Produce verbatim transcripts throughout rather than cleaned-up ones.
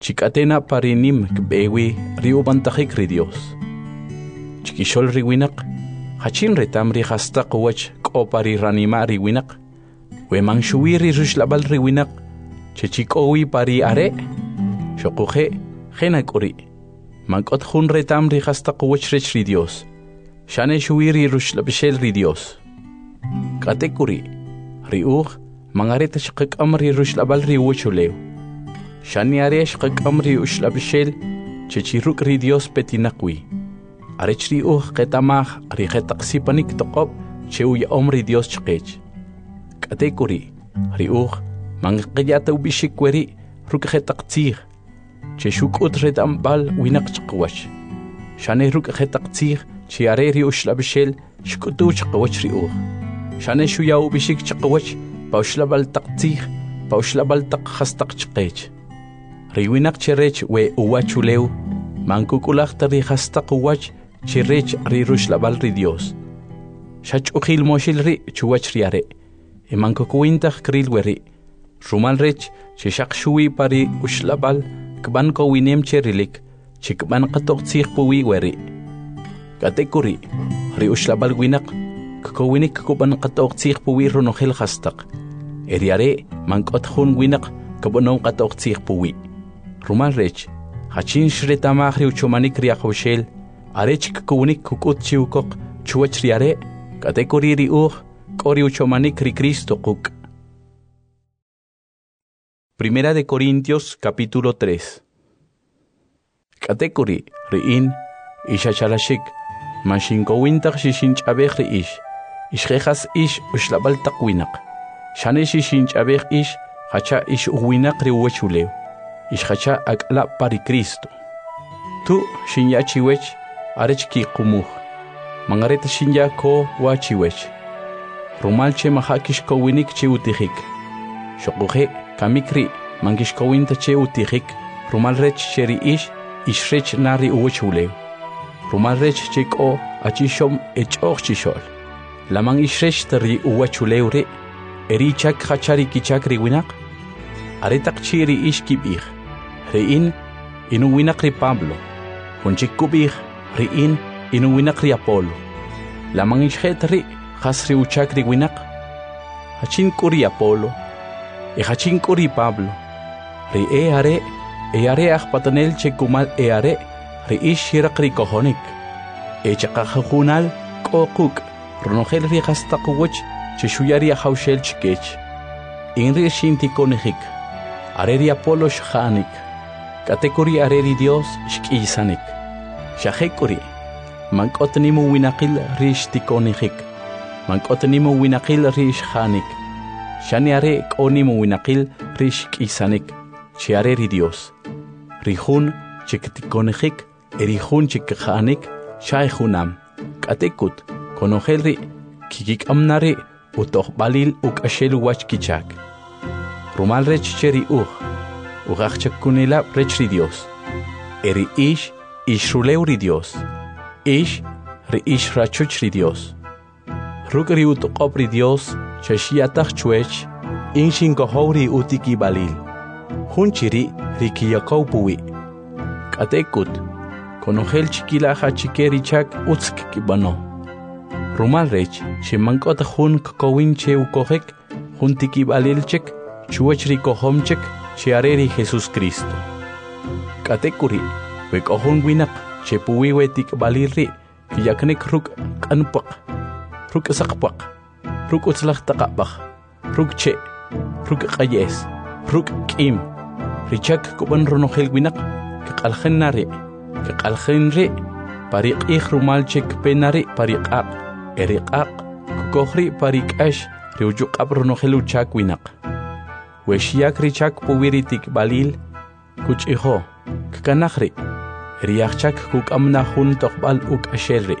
Chikatena parinim kbewi riubantajik ri Dios. Chikishol riwinak, hachin retamri hasta kowach kopari ranima riwinak. Weman shuwiri rushlabal riwinak, chechikowi pari are, shokuhe, henakuri. Mankot hun retamri hasta kowach rech ri Dios. Shane shuwiri rushlabishel ri Dios. Katekuri, riuch, mangareta shkak amri rushlabal riwuchuleu. Shani aresh kak amri ushlabishel, chechiruk ri Dios petinakwi. Arech riuch ketamah rihetaqsipanik toqob, cheuya omri Dios chkech. Katekuri, riuch, mangqiyata ubishikweri, rukhetaqtzir. Cheshuk utret ambal winak chkwach. Shane rukhetaqtzir, chiareri ushlabishel, shkutu chkwach riuch. Shane shuya ubishik chkwach, paushlabal taqtzir, paushlabal taqhastaq chkech. Riwinak cherech we uwachuleu, mankukulaq tari hastaq uwach, chirech ri rushlabal ri Dios. Shach ukhil moshil ri chuwach riare. E mankukuintaq kril weri. Rumal rech chishaq shui pari ushlabal kban ko winem cherilik, chikban qatoqtsig puwi weri. Katekuri, ri ushlabal winak, kukowinik kuban qatoqtsig puwi runohil hastaq. Eriare mankot hun winak kubonon qatoqtsig puwi. Rumal rech, hachin shretamah ri uchomanik riahoshel, arech kukunik kukut chiukok, chuwach riare, katekuri ri uh, kori uchomanik ri Cristo kuk. Primera de Corintios, capítulo tres. Katekuri, riin, ishachalashik, mashinkowintak shishinch abech ri ish, ishrejas ish ushlabal takwinak, shane shishinch abech ish, hacha ish uwinak ri uwechuleu. Ishhacha akla pari Cristo. Tu shinya chiwech arech ki kumuh. Mangareta shinya ko wa chiwech. Rumalche mahakish kowinik che utihik. Shokuhe kamikri mangish kowinta che utihik. Rumalrech cheri ish ishrech nari uwechuleu. Rumalrech che ko achishom echoch chishol. Lamang ishrech tari uwechuleu re. Erichak hachari kichak riwinak. Aretak chiri ish kibih. Riin inuwinak ri Pablo, hunchik kubih riin inuwinak ri Apolo. Lamang ishhet ri hasri uchak ri winak. Hachin kuri Apolo, e hachin kuri Pablo. Ri e are, e are akpatanel chekumal e are, ri ish hirak ri kohonik. E chakahunal kokuk, runogel ri hastakuwach, cheshuyari ahaushel chikech. Inri shinti konihik, are ri Apolo shhanik. Katekuri areri Dios shkisanik. Shahekuri. Mankotnimu winakil rish tikonihik. Mankotnimu winakil rish hanik. Shani are konimu winakil rish kisanik. Chiareri Dios. Rihun chiktikonihik. Erihun chikhanik. Shaihunam. Katekut. Konohelri. Kikik amnari. Utoh balil uk ashelu wach kichak. Rumal rech cheri uh. Ugachak kunila rech ri Dios. Eri ish, ish ruleu ri Dios. Ish, ri ish rachuch ri Dios. Ruk ri utuqop ri Dios, chashiatach chuech, inshin kohori utiki balil. Hunchiri ri kiyakaw puwi. Katekut, konohel chikila hachikeri chak utsk kibano. Rumal rech, shimankot hun kakowin che ukohek, huntiki balil chek, chuech ri kohomchek, Chiareri Jesús Cristo. Katekuri, wek ohun winak, chepuwi wetik balirri, kiyaknek ruk kanpak, ruk sakpak, ruk utslak takapak, ruk che, ruk kayes, ruk kim, richak kuban ronohel winak, kakalhen nari, kakalhen ri, parik ich rumalchek penari parikak, erikak, kukohri parikash, riujuk ab ronohelu chak winak. Weshiak richak puwiritik balil, kuch iho, kakanakri, riachak kuk amna hun tokbal uk asherri,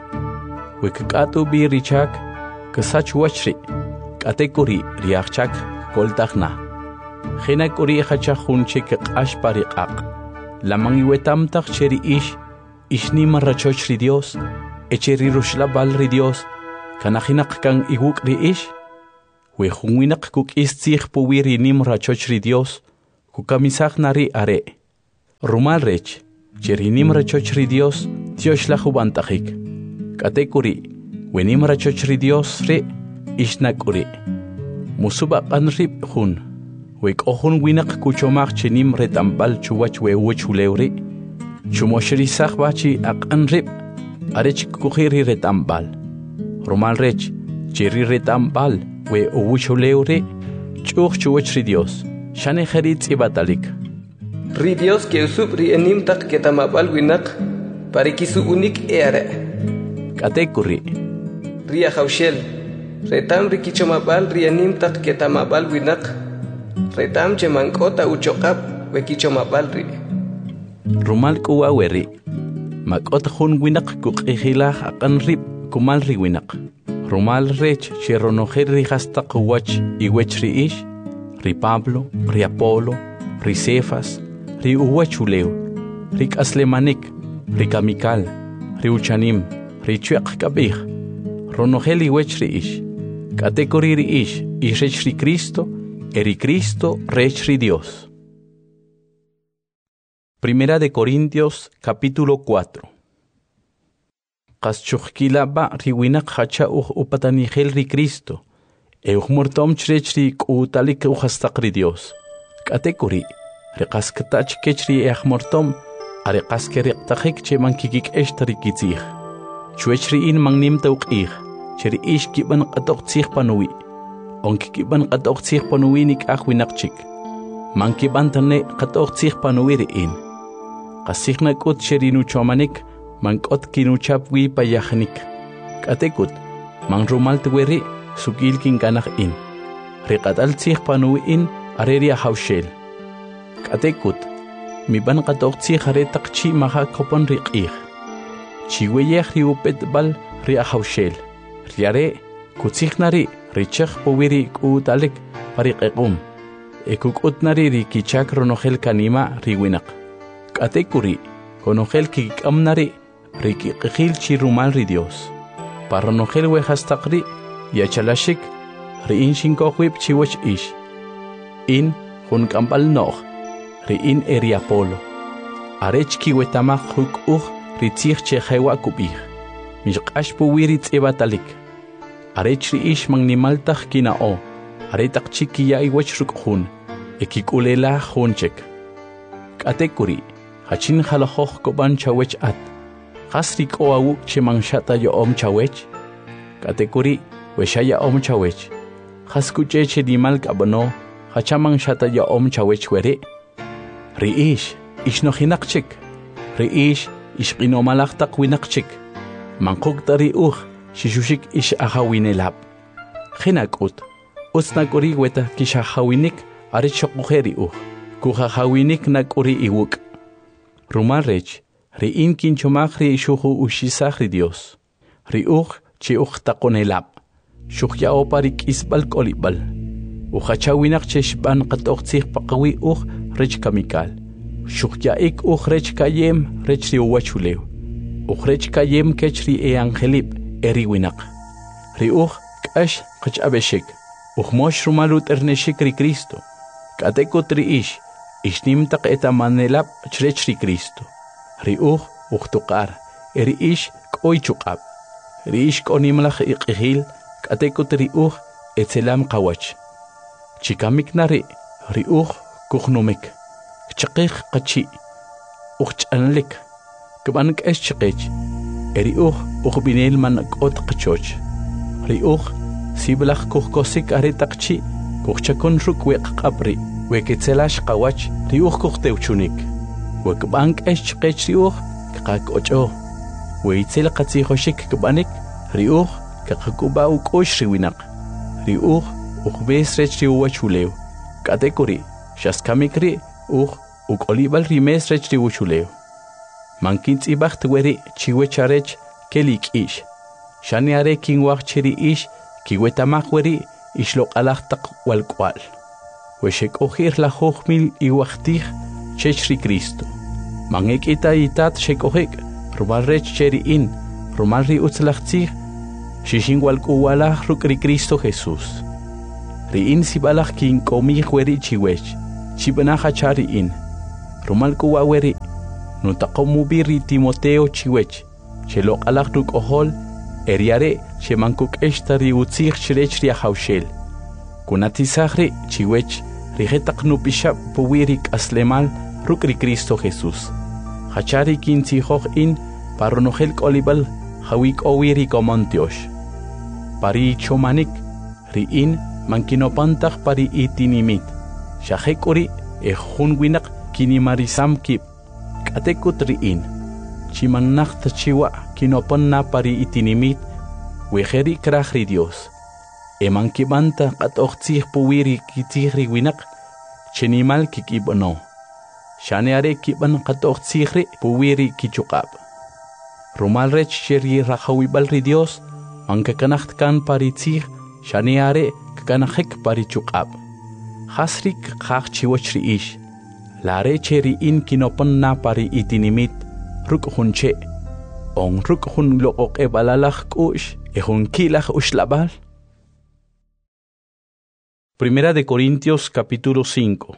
wekatu bi richak, kasach wachri, katekuri riachak koltakna. Hinakuri hachak hun chik ash parikak, lamang iwetam tak cheri ish, ishni marrachoch ri Dios, echeri rushlabal ri Dios, kanahinak kang iguk ri ish, we hunwinak kuk istzig puwiri nim rachoch ri Dios, kukamisag nari are. Rumal rech, cherinim rachochri Dios, Dios la jubantajik. Katekuri, wenim rachochri Dios re, ishnakuri. Musuba anrib hun, wek ohun winak kuchomak chenim retambal chuwach we wuchuleuri. Chumoshri sahbachi ak anrib, arech kuhiri retambal. Rumal rech, cheri retambal, we wuchuleuri, chuch chuwachri Dios, shane herit ibatalik. Ri Dios que usub ri enim tak ketamabal winak parikisu unik eare. Katekuri. Ria haushel. Retam ri kichomabal ri enim tak ketamabal winak. Retam chemankota uchokap we kichomabal ri. Rumal kuwa weri. Makot hun winak kukihila akan rip kumal ri winak. Rumal rech cheronojer ri hasta kuwach iwech ri ish. Ri Pablo, ri Apolo, ri Cefas. Ri uwachuleu, ri aslemanik, ri kamikal, ri uchanim, ri chuak kabih, ronoheli wech ri ish, katekori ri ish, ishech ri Cristo, eri Cristo rech ri Dios. Primera de Corintios, capítulo cuatro. Kaschuchkila ba ri winak hacha uj upatanihel ri Cristo, e uj mortom chrech ri kuutalik ujastak ri Dios, katekori. Reqaskatach kechri ehmortom, areqaskeri tachik che mankikik eshtarikizih. Chuechri in mangnim tauqih, cheri ish kiban qatoqtzih panui. Onkikiban qatoqtzih panui nik ahwinakchik. Mankiban tane qatoqtzih panui in. Qasihna kut cheri nuchomanik, mankot kinuchapwi payahnik. Katekut, mangrumal tweri, sukil kinkanah in. Reqataltzih panui in, areria haushel. Katekut, mi ban qatoqtzi khare taqchi maha kopon riqih. Chiweyeh riupet bal ria haushel. Riare, kutsihnari, richech powiri kuutalik pariqequm. Ekukutnari rikichak ronohel kanima riwinak. Katekuri, konohel kikamnari, rikiqil chirumal ri Dios. Paronohel wehastaqri, yachalashik, riin shinkohwip chiwach ish. In, hun kampal noh. Riin eri Apolo. Arech kiwetamak huk uj ritzich chehewa kubih. Mishqash puwiri tsebatalik. Arech riish mangnimaltach kinao. Aretak chikiya iwech rukhun. Ekikulela hunchek. Katekuri. Hachin halahoch koban chawech at. Hasrik oawuk chemangshata yo om chawech. Katekuri weshaya om chawech. Haskuche chedimal kabano. Hachamang shata yo om chawech were. Riish, ishnohinakchik. Riish, ishqinomalaqtaq winakchik. Manqukta riuj, shishushik ish ahawinelab. Hinakut, usnakuri weta kishahawinik, arichokuheri uj. Kuhahawinik nakuri iwuk. Rumarech, riin kinchomagri shuhu ushisagri Dios. Riuj, chiuj takonelab. Shuhya oparik isbal kolibal. Uhachawinak cheshban qatoqtzih paqawi uj. Rech kamikal. Shukyaik uhrech kayem rechri uwachuleu. Uhrech kayem kechri e angelip eri winak. Ri uj kash kach abeshik. Uhmosh rumalut erneshik ri Cristo. Katekut ri ish. Ishnim tak etamanelap chrechri Cristo. Ri uj uhtukar. Eri ish koy chukab. Ri ish konimlach iqihil. Katekut ri uj etzelam kawach. Chikamik nari. Ri uj kuhnumik. Chaqih qachi. Uchanlik. Kabanak es chaqich. Eri uj uqbinel man qot qachoch. Ri uj siblach kuhkosik aritaqchi. Kuhchakon ruk weq qabri. Weketzelash qawach. Ri uj kuhteuchunik. Wekbank es chaqich ri uj qaq ocho. Weitzel qatzihoshik kabanik. Ri uj kaqakuba ukosh riwinak. Ri uj uqbes rech ri uwachuleu. Katekuri. Shaskamikri uj ukolibal rimes rech riwuchuleo. Mankins ibacht weri chiwecharech kelik ish. Shani are kinwach chiri ish kiwetamak weri ishlok alachtak walkwal. Weshek ojir la hochmil iwachtich chechri Cristo. Mangek ita itat shekojek rumal rech cheri in rumal ri utzlachtzich shishin walkuwalach rukri Cristo Jesús. Ri in sibalach kin komich weri chiwech. Chibanaja chari in. rumal kuwaweri nutaqomubiri Timoteo chiwech chelo qalaqtuk ohol eriare chemankuk eshtari utzig chrech ria haushel kunatisagri chiwech rigetaq nupishab puwirik aslemal rukri Cristo Jesús hachari kinti hoj in paronogel kolibal hawik owiri komontiosh pari chomanik riin mankinopantaq pari itinimit shahekuri ejun winak kinimarisam kip katekut riin chimannacht chiwa kinoponna pari itinimit wejeri krahri Dios emankibanta qatoqtzig puwiri kitigri winak chenimal kikibono shaneare kiban qatoqtzigri puwiri kichuqab rumal rech cheri rahawibal ri Dios mankakanacht kan pari tzig shaneare kanahek pari chuqab hasrik khaq chiwachri ish lare cheri in kinoponna pari itinimit ruk hunche on ruk hun loqoq ebalalaj kush ehun kilaj ushlabal. Primera de Corintios capítulo cinco.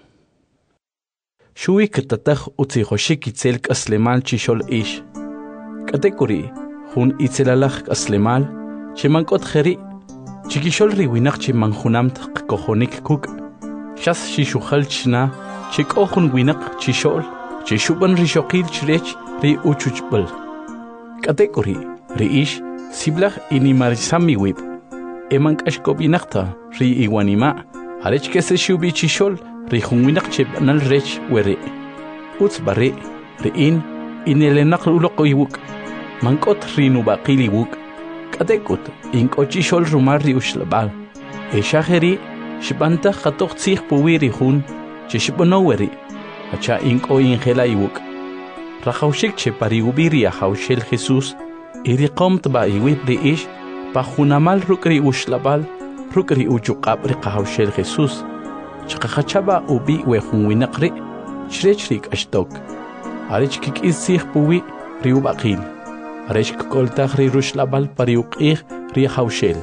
Shui katataj utzihoshik itzel kaslemal chishol ish. Katekuri hun itzelalaj kaslemal chemankot jeri chikishol riwinak chimanjunamt kojonik kuk shas shishuhal chna chikohun winak chishol chishuban rishokil chrech ri uchuchbal. Katekuri ri ish siblaj inimarisami wib emank ashkobinakta ri iwanima Alech que se shubi chishol, rijunwinak chepanal rech were. Uts barre, rein, inelenak ulokoiwuk. Mankot rinubakiliwuk. Katekut, inkochishol rumari ushlabal. Eshaheri, shibanta katok tzig puwiri hun, chishibonoweri. Hacha inko ingelaiwuk. Rajaushik chepariubiri a haushel Jesus, iriqomt ba iwit de ish, pajunamal rukri ushlabal. Rukri uchuqab riqahawshel Jesus chaqachaba ubi wehun winaqri chrechrik ashtok arich kikisig puwi riubaqil arich koltag ri rushlabal pariuqih ri hawshel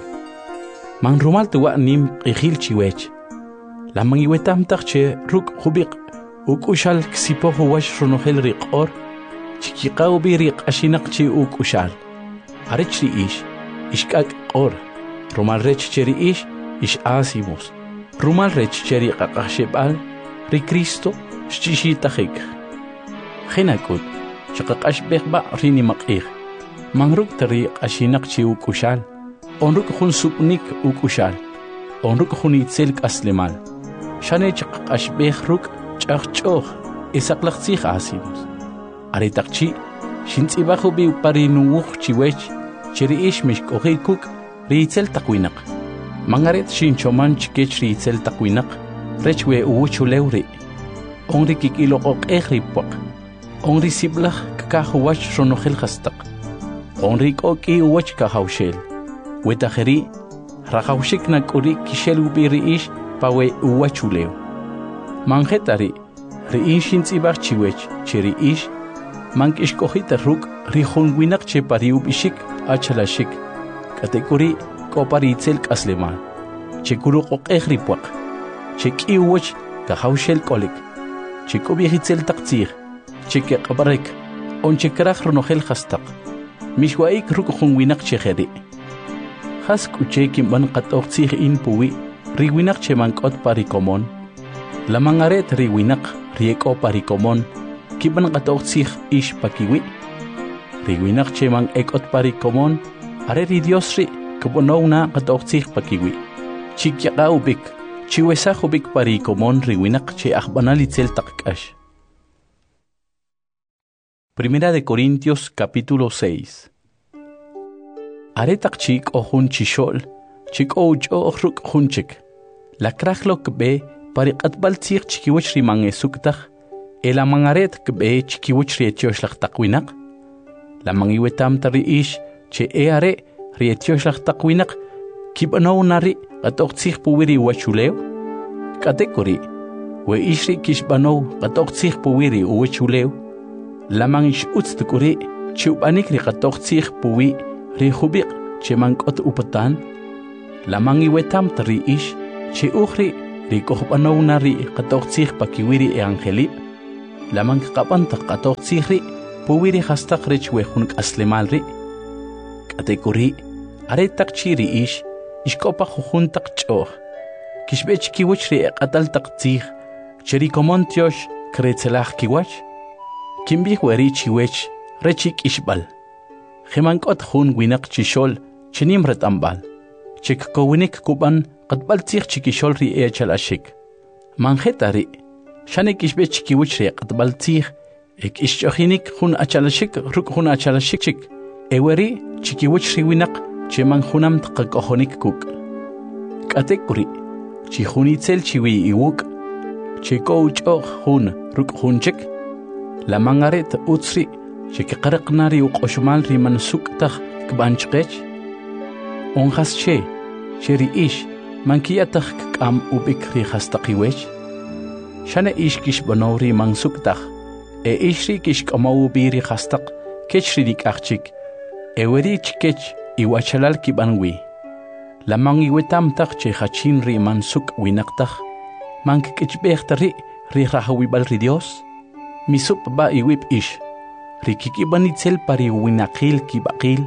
man rumal tuwa nim qihil chiwech la mangiwetam taqche ruk khubiq ukushal ksipo huwash runohel riqor chiqiqaw bi riq ashinaqchi ukushal arich ri ish ishkak qor Rumal rech cheri ish, ish asimos. Rumal rech cheri qaqashebal, ri Cristo, shchishitahik. Genakut, chaqashbekba rini maqih. Manruk tari qashinak chi ukushal. Onruk hun supnik ukushal. Onruk hun itzel aslemal. Shane chaqashbek ruk chaqchoh, isaklaqsih asimos. Aritakchi, shintsibahu bi parinuuh chiwech, cheri ish mishkohikuk. Riitzel taqwinak. Mangaret shinchoman chikech riitzel taqwinak. Rechwe uwuchulewri. Onri kikiloqoq ehripwaq. Onri siblaj kakahuwach ronojel hastaq. Onri koki uwach kahawshel. Wetajeri, rajawshik nakuri kishel ubiri ish pawe uwachulew. Manjetari, riin shintzibach chiwech cheri ish. Mank ishkohita ruk rijunwinak chepari ubishik achalashik. Katekuri koparitzel kaslemal. Chekuru qoqehripwaq. Chekiwach kahawshel kolik. Chekobihitzel taqtzir. Chekeqabarek. On chekraj ronojel hastaq. Mishwaik rukujunwinak chejeri. Has kuchekim ban qatoqtzir in puwi. Riwinak chemankot parikomon. La mangaret riwinak rieko parikomon. Kiban qatoqtzir ish pakiwi. Riwinak cheman ekot parikomon. Areri Diosri kubonowna qatoqtzig pakiwi. Chikyaqaubik, chiwesajubik parikomon riwinak che ajbanalitzel taqkash. Primera de Corintios capítulo seis. Aretak chik ohun chishol, chik ouch ohruk hunchik. La krajlok be pariqatbal tzig chikiwich rimang esuktaj, el amangaret kbe chikiwich rietiosh taqwinak. La mangiwetam tari ish, che eare rietiosh taqwinak kibanaw nari qatoqtzig puwiri wachulew katekori we ishri kishbanaw qatoqtzig puwiri wachulew lamangish utstukuri chubanik ri qatoqtzig puwi ri khubiq chemankot upatan lamangi wetam tri ish che ukhri ri kohbanaw nari qatoqtzig pakiwiri e angeli Lamang kapantaq qatoq tsihri puwiri hastaq rech wejun k'aslemalri. K'atekuri aretaq chiri ish ishkopa jujuntaq ch'oj. Kishbech kiwach ri eqataltaq tsih cheri komontiosh kretzelaj kiwach. Kimbij weri chiwech rechik ishbal. Gemankot jun winaq chishol chenim retambal. Chik kowinik kuban qatbal tsih chikishol ri echalashik. Manjetari shanik ishbech kiwach ri qatbal tsih ek ishchohinik jun achalashik ruk jun achalashik chik. Eweri chikiwach ri winaq cheman junam tqakohonik kuk. K'atekuri chi junitzel chiwi iwuk. Chiko uch'oq jun ruk jun chik. La mangaret utsri chikiqaraqnari uqoshmal ri mansuktaj kbanchqech. Onjas che cheri ish mankiyataj k'am ubik ri hastaqiwech. Shane ish kishbanowri mansuktaj e ishri kishk'amaw biri hastaq kechri dik'aqchik. Eweri chikech iwachalal kibanwi. La mangiwetamtaj che hachin ri mansuk winaqtaj. Mankik'ichbejtari ri rahawibal ri Dios. Misup ba iwip ish. Rikikibanitzel pari winaqil kibaqil.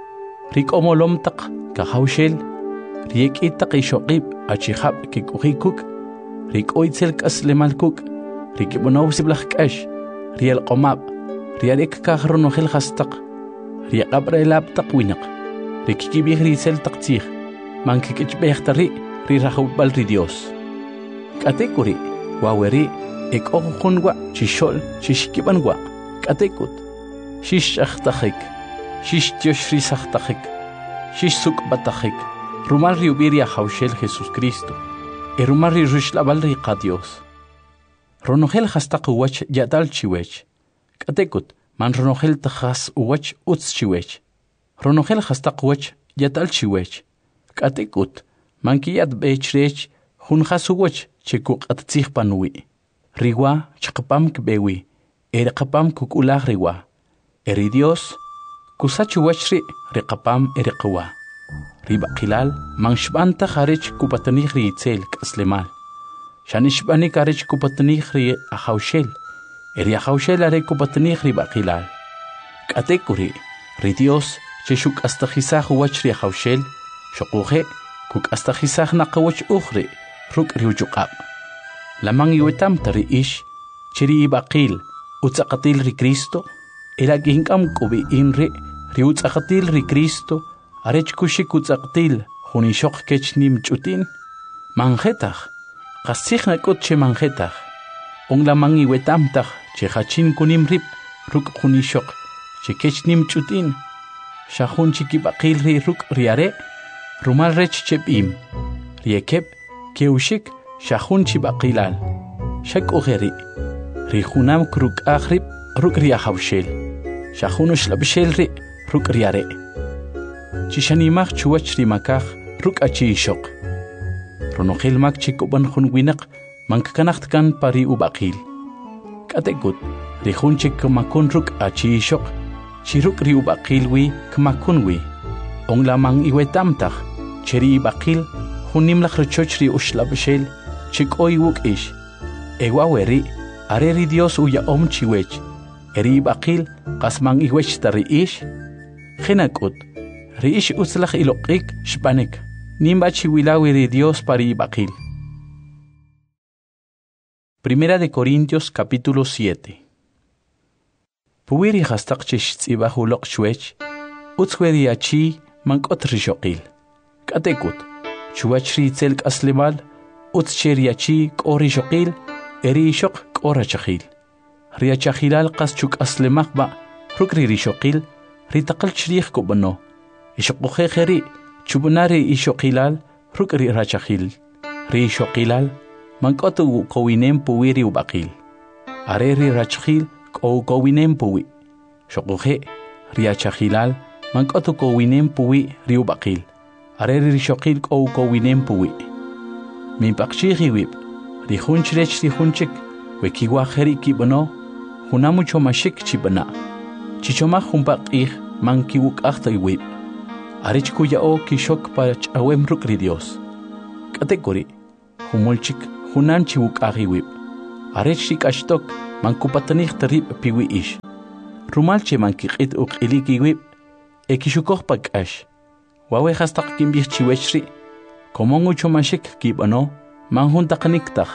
Rikomolomtaq kahawshel. Riekitaq ishoqib achihab kikujikuk. Rikoitzel kaslemalkuk. Rikibunawsiblaj k'ash. Riel qomab. Rialek kahronojel hastaq. Riaqabra elabtaq winaq. Rikikibij ritzel taqtzij. Mankik'ichbejtari ri rahawibal ri Dios. K'atekuri waweri ek ojunwa chishol chishkibanwa. K'atekut shish achtajik shish tioshrisachtajik shish sukbatajik rumal riubiria hawshel Jesús Cristo e rumal rishlabal riqa Dios ronojel hastaq uwach yatal chiwech. K'atekut man ronojel tajas uwach utz chiwech ronojel hastaq uwach yatal chiwech. K'atekut man kiyat bechrech junjas uwach chikuq'attzij panwi riwa chqapam kbewi erqapam kukulaj riwa eri Dios kusachu wachri riqapam eriqwa ribaqilal manshbanta kharech kupatanij ri itzel k'aslemal shanishbani karech kupatanij ri ahawshel eri ahawshel are kupatanij ribaqilal. K'atekuri ri Dios cheshuk astajisaj wach ri ahawshel shoquje kuk astajisaj naqawach ukhri ruk riuchuqab. Lamang iwetamta ri ish chiri ibaqil utzaqatil ri Cristo era ginkam kubi inri ri utzaqatil ri Cristo arech kushik utzaqatil junishoq kechnim chutin manjetaj qasij nakut che manjetaj on lamang iwetamtaj che hachin kunim rip ruk junishoq che kechnim chutin shahun chikibaqil ri ruk riare rumal rech chepim riekep keushik shahun chibaqilal shak ugeri Rijunam kruk akhrib ruk riahawshel. Shahunush labshel ri ruk riare. Chishanimach chuach rimakach ruk achishok. Ronojel mak chikoban hun winak mankanacht kan pari ubakil. Katekut rijun chikomakun ruk achishok. Chiruk ri ubakil wi kmakun wi. Ong lamang iwetamtach cheri bakil hunim lach rechoch ri ushlabshel chikoy wuk ish. Ewa weri areri Dios uya om chiwech, eri bakil kasmang iwech tari ish, genakut, ri ish utzlach ilokik shpanek, nimba chiwilawi ri Dios pari bakil. Primera de Corintios capítulo siete. Puwiri hastak chishtsiba hulok shwech, utzweri achi mankot rishokil. Katekut, chuach ri tzelk aslemal, utzcheri achi kori shokil, eri shok kora chachil. Ria chachilal qas chuk aslemak ba, rukri rishokil, ritaqal chrich kubano. Ishokuje jeri, chubunari ishokilal, rukri rachachil. Ri shokilal, mankotu kowinem puwiri ubakil. Areri rachachil, kow kowinem puwi. Shokuje, ria chachilal, mankotu kowinem puwi riubakil. Areri rishokil kow kowinem puwi. Min pakchihi wib. Rihunchirech rihunchik, wekiwa jeri kibano, hunamucho mashik chibana. Chichoma humpak ih, man kiwuk achta iwib. Arich kuya o kishok pach awem rukri Dios. Katekori, humulchik, hunan chiwuk ahi wib. arechrik ashtok mankupatanij tarib piwi ish. Rumalche mankikit uqiliki wib, ekishukoj pakash. Wawe hastak kimbich chiwechri, komongu chomashik kibano, manjuntaqniktaj.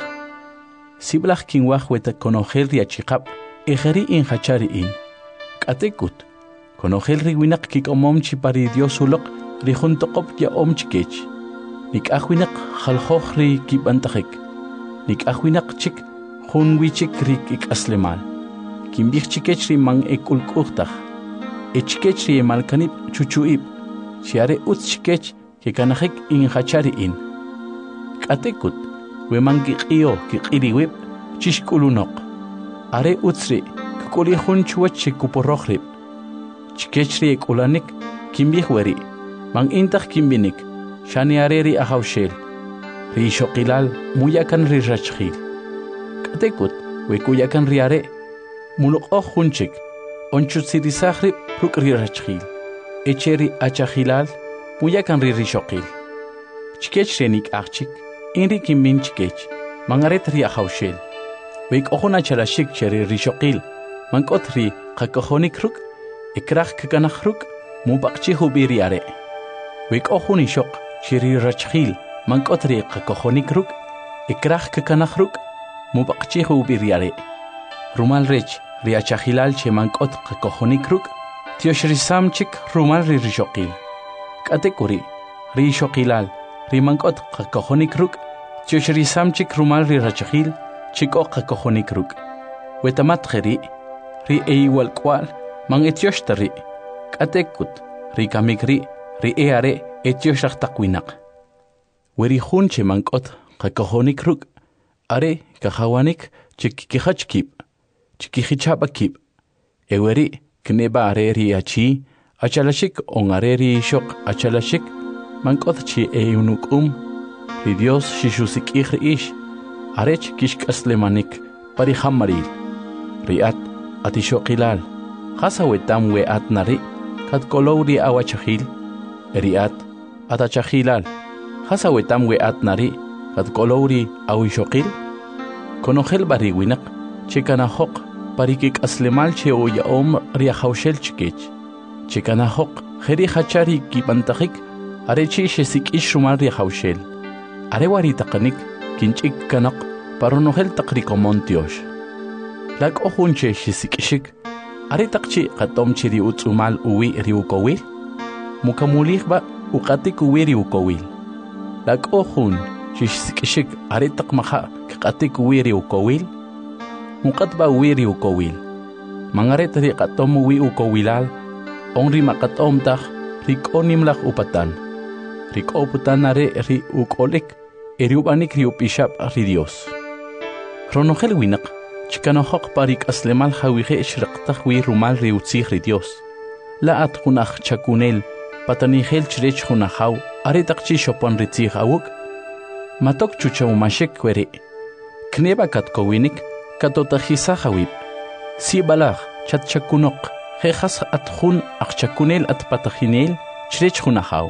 Siblaj kinwaj weta konojel riachikap, ejeri in hachari in. Katekut, konojel riwinak kikomomchi pari Dios ulok, rijuntokop ya omchikech. Nik ahwinak jalhoj ri kibantajik. Nik ahwinak chik, junwichik rik ik aslemal. Kimbich chikech ri man ekulkuhtaj. Echikech ri emalkanip chuchuib. Siare utz chikech ke kanajik in hachari in. Katekut, wemangi qio ki qiriwib, chishkulunok. Are utzri, kukuli junchuach chikuporojrib. Chikechri ekulanik, kimbih weri, mang intak kimbinik, shani areri ahawshel. Ri shokilal, muyakan ri rachchil. Katekut, wekuyakan riare, mulok oh junchik, onchutsirisajrib, ruk ri rachchil. Echeri achahilal, muyakan ri rishokil. Chikechri nik achik, inri kimbin chikech, mangaret ri ahawshel. Wek ohona chalashik cheri rishokil, mankot ri kakohonik ruk, ikrach kakanach ruk, mubakchi hubiriare. Wek ohuni shok, cheri rachchil, mankot ri kakohonik ruk, ikrach kakanach ruk, mubakchi hubiriare. Rumal rech, ri achahilal che mankot kakohonik ruk, Tioshri samchik rumal ri rishokil. Katekuri, ri shokilal, ri mankot kakohonik ruk, tioshri samchik rumal ri rachahil, chiko kakohonik ruk. Wetamat kheri, ri eiwal kwal, mang etioshtari. Katekut, ri kamikri, ri eare, etioshach takwinak. Weri hunche mankot kakohonik ruk, are kahawanik chikikihachkip, chikihichapakip. Eweri, Kneba areri achi, achalashik on areri shok achalashik, mankotchi eunukum, ri Dios shishusik ish, arech kishk aslemanik, parihamaril, riat, atishokilal, hasawetam we at nari, kat kolori awachahil, riat, atachahilal, hasawetam we at nari, kat kolori awishokil, konogel bariwinak, chikanahok, parikik aslemal che o yaom riahawshel chikech. Chikanahok, heri hachari kibantajik, arechi shesik ishrumal riahawshel. Arewari takanik, kinchik kanak, paronohel takrikomontiosh. Lag ohunche shesik ishik, aretakchi katom chiri utsumal uwi riukowil, mukamulich ba ukatik uwi riukowil. Lag ohun, shesik ishik, aretak maha katik uwi riukowil, Mukatba wiri ukowil. Mangaret ri katom wi ukowilal, onri makatom tak rikonim lak upatan. Riko uputan nare ri ukolik, eriubanik ri upishap ri Dios. Ronogel winak, chikanohok parik aslemal hawihe shraktak wi rumal ri utzig ri Dios. La at hunach chakunel, patanihel chrech hunahaw, aretakchi shopon ritzig awuk. Matok chuchawmashek kweri. Kneba katkowinik, Katotajisahawib, si balag, chatchakunok, jejas atjun, akchakunel at patajinel, chrech hunahaw.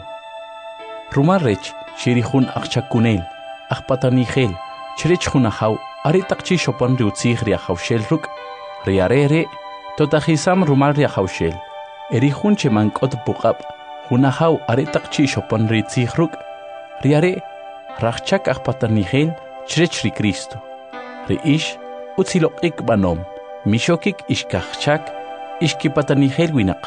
Rumarrech, shirijun akchakunel, akpatanigel, chrech hunahaw, aritakchi shopan riutzig riahawshel ruk, riarere, totajisam rumar riahawshel, erijun chemankot bukab, hunahaw aritakchi shopan riutzig ruk, riare, rachchak akpatanigel, chrech ri Cristo, riish, Utzilokik banom, mishokik ishkachak, ishkipatanihel winak.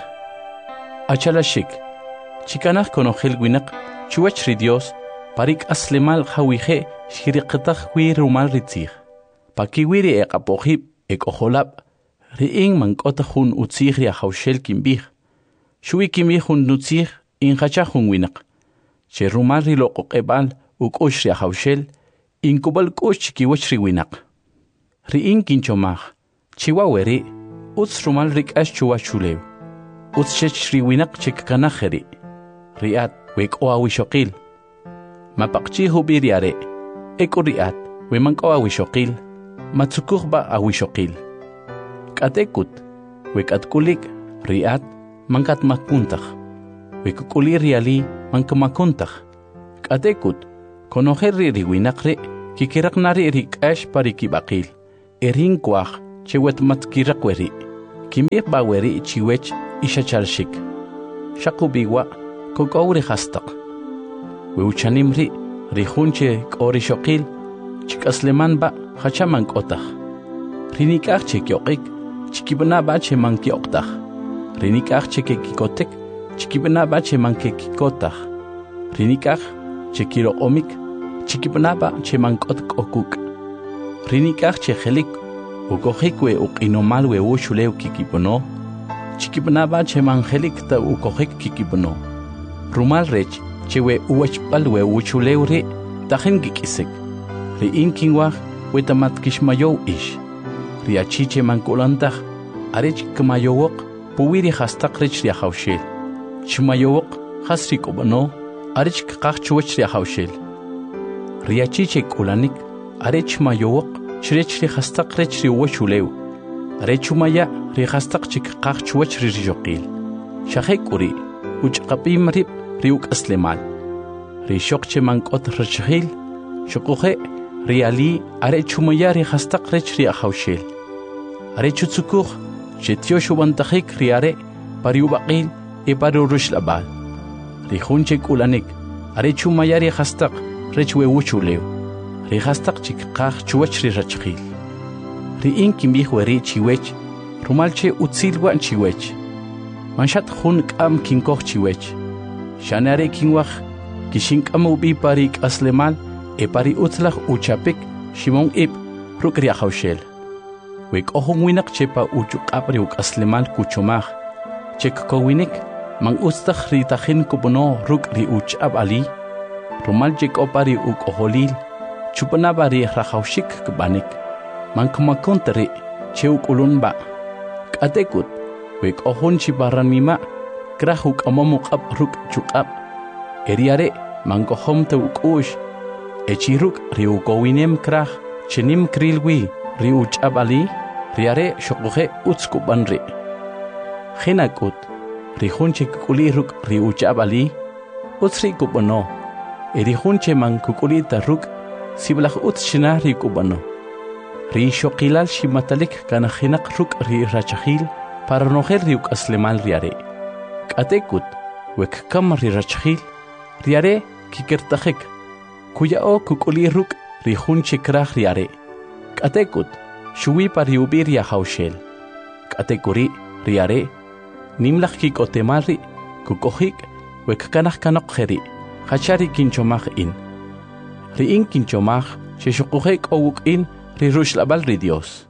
Achalashik, chikanach konogel winak, chuach ri Dios, parik aslemal hawihe, shirikatach wi rumal ritzig. Pakiwiri ek apohib, ek oholab, riing mankotahun utzig ria hawshel kimbih. Shui kimbihun nutzig, in hachahun winak. Che rumal rilokok ebal, uk osh ria hawshel, in kubal kosh kiwach ri winak. Riin kinchomaj, chihuahueri, utz rumal rik ash chuachulew, utz chech riwinak chikkanajeri, riat, wek oawishokil, mapakchi hubiriare, eko riat, wemank oawishokil, matsukuhba awishokil. Katekut, wek atkulik, riat, mankat makuntaj, wek kuli riali, mankamakuntaj. Katekut, konojer riwinak re, kikirak nari rik ash parikibakil. erin kwaj chewet matkirekweri kimik baweri chiwech ishachalshik shakubiwa kokowri hastaq weuchanimri rijunche k'orishokil chik'asleman ba hachaman k'otaq rinik'aj chekyoqik chikibna ba cheman kyoqtaj rinik'aj chekekikotek chikibna ba cheman kekikotaq rinik'aj chekiroqomik chikibna ba cheman k'ot k'okuk rinik'aj chejelik ukojikwe uq'inomalwe uxulew kikipono chikibna ba cheman jelik ta ukojik kikipono rumal rech chewe uwachpalwe uxulewri tajen kikisek ri inkinwaj wetamat kishmayow ish ri achiche mankulantaj arech kmayowoq puwiri hastaq rech ri hawshel chmayowoq hasri k'ubano arech kqaj chuwach ri hawshel ri achiche k'ulanik arech mayowoq chrech ri hastaq rech ri uwachulew arech umaya ri hastaq chikqaj chuwach ri riyoqil shajek'uri uchqapim rib ri uk'aslemal ri shoqche mank'ot rachjil shuquje ri ali arech umaya ri hastaq rech ri hawshel arech utzukuj chetyosh ubantajik ri are pari ubaqil e pari urushlabal ri junche k'ulanik arech umaya ri hastaq rech wewuchulew ri hastaq chikqaj chuwach ri rachjil ri inkimij weri chiwech rumalche utzilwan chiwech manshat jun k'am kinkoj chiwech shanare kinwaj kishink'am ubi pari k'aslemal e pari utzlaj uchapik shimon ib ruk' ri hawshel wek'ojun winaq chepa uchuq'ab ri uk'aslemal kuchomaj chekkowinik man utztaj ri tajin kupono ruk' ri uch'ab ali rumal chek'opa ri uk'ojolil chupanaba ri rajawshik kb'anik man kmakunt ri che uk'ulunba k'atekut wek'ojun chiparranmima kraj uk'amom uq'ab ruk' chuq'ab eriare man kojom te uk'u'x echi ruk' ri ukowinem kraj chenim krilwi ri uch'ab ali riare shoquje utz kub'an ri jinak'ut ri junche kuk'uli ruk' ri uch'ab ali utz ri kub'ano eri junche man kuk'ulita ruk' siblaj utz shinaj ri kub'ano ri shoqilal shimatalik kanajinaq ruk' ri rachajil para nojel ri uk'aslemal riare k'atekut wekkam ri rachajil riare kikertajik kuya'o kuk'uli ruk' ri junche kraj riare k'atekut shuwi pari ubir ya hawshel k'atekuri riare nimlaj kik'otemal ri kukojik wekkanaj kanoqjeri hachari kinchomaj in ri in kinchomaj xexoquje k'owuk'in ri ruxlabal ri Dios.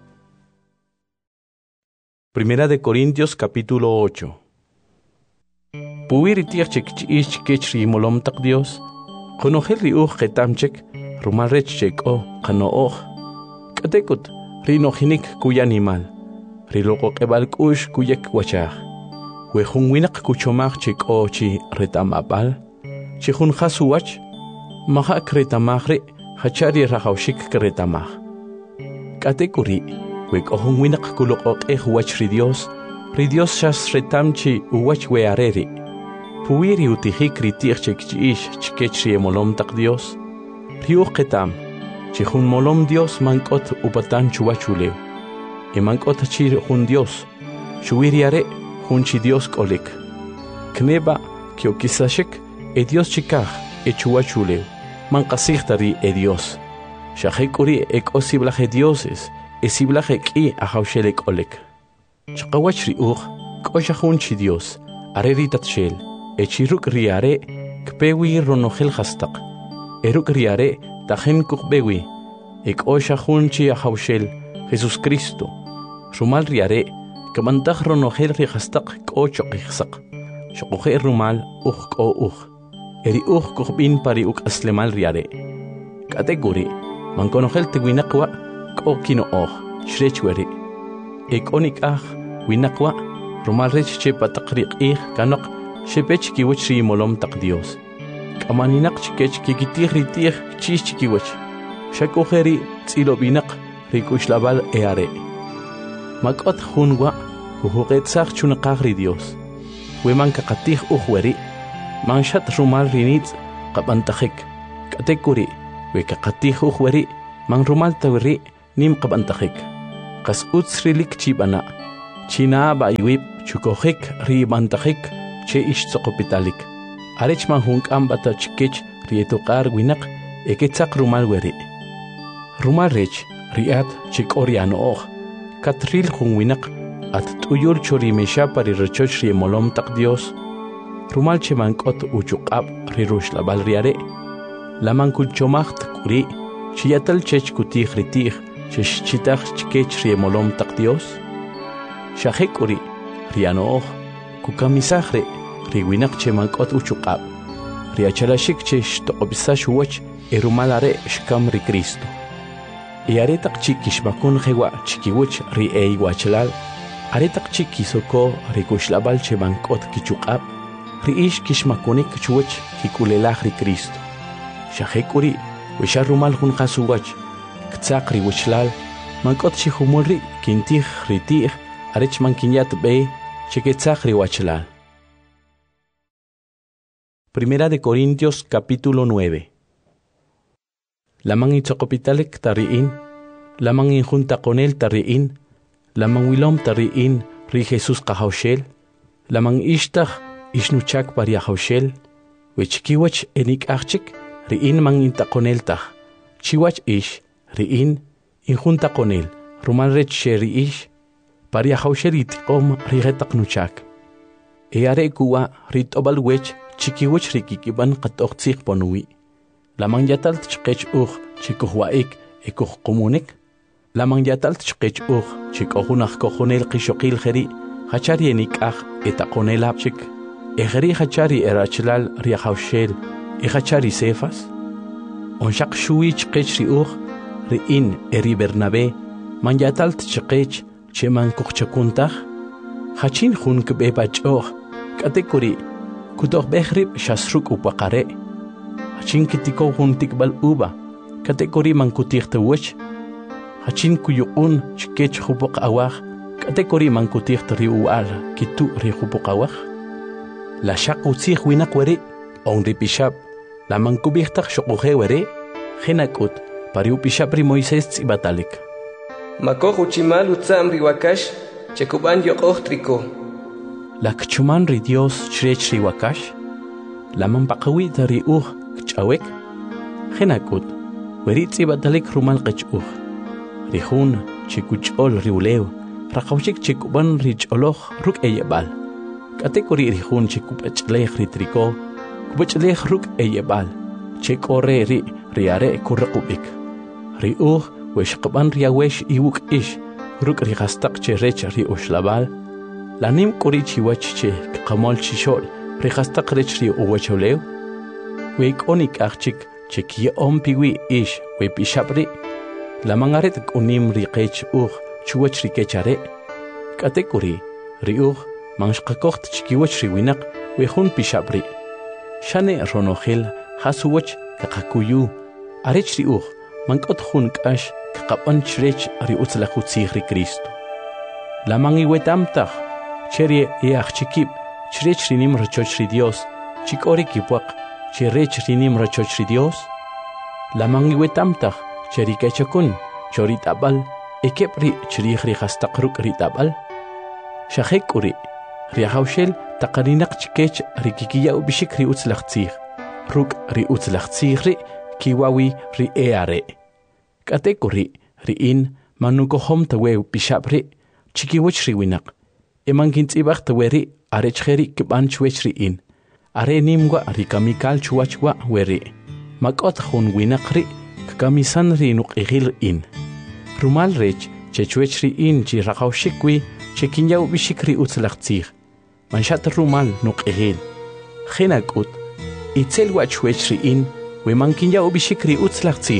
Primera de Corintios capítulo ocho. Puwiri tiq chekchi'ix chikech ri molomtaq Dios qonojel ri uj qetamchek rumal rech chek'o qano'oj k'atekut ri nojinik kuya animal ri loqoq'eb'al k'u'x kuyek wachaj we jun winaq kuchomaj chek'o chi retamab'al chi jun jas uwach majak retamaj ri hachari rajawxik retamaj k'atekuri we k'o jun winaq kuloq'oq'ej wach ri Dios ri Dios xas retamchi uwach we are ri puwiri utijik ri tiq chekchi'ix chikech ri molomtaq Dios ri uj qetam chi jun molom Dios mank'ot upatan chuwachulew e mank'ot chi jun Dios shuwiri are jun chi Dios k'olik kneba kyokisashik e Dios chikaj e chuwachulew manqasijta ri e Dios xajek'uri e k'o siblaj e dioses e siblaj e k'i ajawxel e k'olik chaqawach ri uj k'o xa jun chi Dios are ri tatxel e chi ruk' ri are kpewi ronojel hastaq e ruk' ri are tajen kukbewi ek osha junchi ajawshel Jesus Cristo rumal riare kamantaj ronojel ri hastaq k'ocho qijsaq shoqoje rumal uj k'o uj eri uj kujb'in pari uk'aslemal riare k'atekuri mankonojel te winaqwa k'o kino'oj xrech weri e k'o nik'aj winaqwa rumal rech chepa taq ri q'ij kanoq xepech kiwach ri molom taq Dios k'amaninaq chikech kikitij ri tij chix chikiwach xakojeri tz'ilob'inaq ri k'uxlab'al e are mak'ot jun wa kujuqetzaj chunaqaj ri Dios we man kaqatij uj weri man xat rumal ri nitz' qab'antajik k'atekuri we kaqatij uj weri man rumal tawri nim qab'antajik qas utsrilik chibana china ba iwib chukojik ribantajik che ish tsoqopitalik arech man hunk'am bata chikech rietuqar winaq eketzaq rumal weri rumal rech riat chik'oriano'oj katril jun winaq at t'uyul chorimesha pari rechoch riemolom taq Dios rumal che mank'ot uchuq'ab riruxlabal riare laman kuchomaj tk'uri chiyatal chech kutij ritij chesh chitaj chikech riemolom taq Dios xajek uri riano'oj kukamisaj re riwinaq che mank'ot uchuq'ab riachalashik che xtoq'opisax uwach e rumal are xkam ri Cristo y are taq chik kixmakun jewa chikiwach ri ey wachlal are taq chik kisoko rikuxlabal che mank'ot kichuq'ab ri'ix kixmakunik chuwach kik'ulelaj ri Cristo xajek uri wixar rumal jun qas uwach ktzaq riwachlal mank'ot xijumul ri kintij ritij arech man kinyat b'ey cheketzaq riwachlal. Primera de Corintios capítulo nueve. Lamang itzoqopitalek tariin, lamang injunta con él tariin, lamang wilom tariin ri Jesús qahawshel, lamang ishtaj ishnuchak pariahawshel, wechkiwach enik achik riin man inta con él taj, chiwach ish riin injunta con él, rumal rech sheri ish, pariahawshel itiqom rigetaq nuchak. E are kuwa ritobal wech chikiwach rikikiban qatoqtziq ponui. Lamang yatal tchqech uj chikuhwaik ekuj komunik. Lamang yatal tchqech uj chikohunaj kohonel qishoqil jeri hachari enikaj etaqonel apchik. Ejeri hachari erachlal riahawshel e hachari sefas. Onshaq shui chqech ri uj riin eri Bernabé man yatal tchqech cheman kuchchakuntaj. Hachin jun kbe bachoj katekuri kutoq behrib shasruk upaqare hachin kitiko jun tikbal uba katekuri man kutij tewach hachin kuyuqun chkech jupoq awaj katekuri man kutij riual kitu ri jupoq awaj la shaq utzij winaq weri on ripishab la man kubijtaj shoquje weri jinakut pariu pishab ri Moisés tz'ibatalik makoj uchimal utzam riwakash chekuban yoqoj triko la kchuman ri Dios chrech ri wakash la man paqawi ri uj kchawek jinakut weri tz'ibatalik rumal qechuj ri jun chikuch'ol ri ulew raqawchik chikuban ri ch'oloj ruk eyebal katekuri ri jun chikupach'lej ri triko kupach'lej ruk eyebal chek'ore ri ri are kurraqubik ri uj wexqaban ri awex iwuk ish ruk ri qastaq che rech ri uxlabal la nim kuri chiwach che qamol chishol ri qastaq rech ri uwacholew we konik achik che ki om piwi ish we pishabri la mangaret kunim ri qech uj chuwach ri kechare katekuri ri uj manshqakocht chikiwach ri winaq we jun pishabri shane ronojel hasuwach kaqakuyu arech ri uj mankot jun k'ax kaqapan chrech ri utzlajutzij ri Cristo la mangi wetamtaj cheri each chikib chrech rinim rechoch ri Dios chikori kipwaq cherech rinim rechoch ri Dios la mangi wetamtaj cheri kechakun chori tabal ekepri chrij ri qastaq ruk ri tabal shajek uri ri hawshel taqarinaq chikech ri kikiya ubishik ri utzlajtzij ruk ri utzlajtzij ri kiwawi ri eare katekuri riin manukohom tawe pishabri chikiwach ri winaq eman kintz'ibaj taweri arechjeri kiban chwech riin are nimwa ri kamikal chuwachwa weri mak'ot jun winaq ri kamisan ri nuq'ijil in rumal rech chechwech riin chi raqawshikwi chekinyaw bishik ri utzlajtzij manshat rumal nuq'ijil jinak'ut itzel wachwech riin we man kinyaw bishik ri utzlajtzij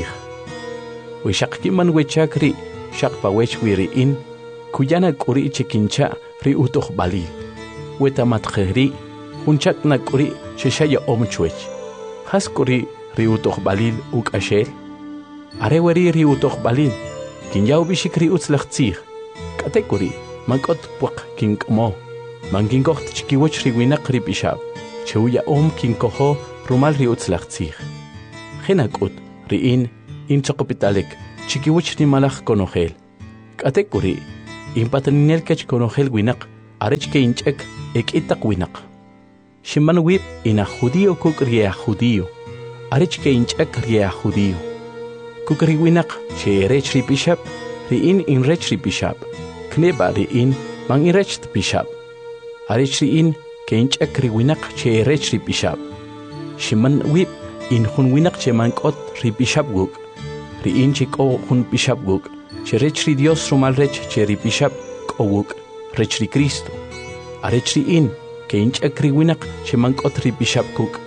we shaq kiman wechak ri shaq pawech wi riin kuyana k'uri chekincha ri utuj balil we tamatjeri junchak na k'uri cheshaya omchwech has k'uri ri utuj balil uk'axel are weri ri utuj balil kinyaw bishik ri utzlajtzij katekuri mank'ot puaq kink'mo man kinkoht chikiwach ri winaq ri pixab chewya om kinkojo rumal ri utzlajtzij jinak'ut riin intzoqopitalek chikiwach ri malaj konojel Katekuri, impatanel kech konogel winak, arech ke inchek, ek itak winak. Shiman wip ina judío kuk ria judío, arech ke inchek ria judío. Kukri winak, che rech ri bishap, ri in in rech ri bishap, kneba ri in, mang in rech bishap. Arech ri in, ke inchek ri winak, che rech ri bishap. Shiman wip, in hun winak che mankot ri bishap guk, ri in che ko hun bishap guk. Che rech ri Dios rumal rech che ri bishap kowuk rech ri Cristo. A rech ri in ke inch akri winak che mankot ri bishap kuk.